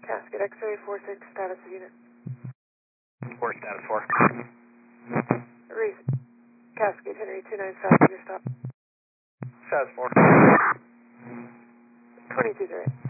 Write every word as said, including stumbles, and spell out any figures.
Cascade X-ray four six, status of unit. four, status four. Reese, Cascade Henry two nine seven, your stop. Status four. twenty-two zero eight.